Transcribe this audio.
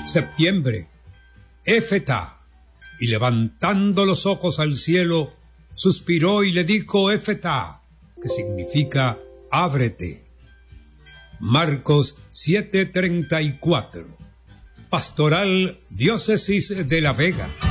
Septiembre, Éfeta. Y levantando los ojos al cielo, suspiró y le dijo Éfeta, que significa ábrete. Marcos 7:34. Pastoral Diócesis de La Vega.